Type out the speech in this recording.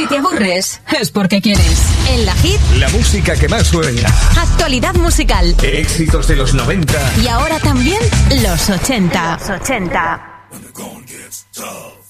Si te aburres, es porque quieres. En La Hit, la música que más suena. Actualidad musical. Éxitos de los 90. Y ahora también los 80. Los 80. When the going gets tough.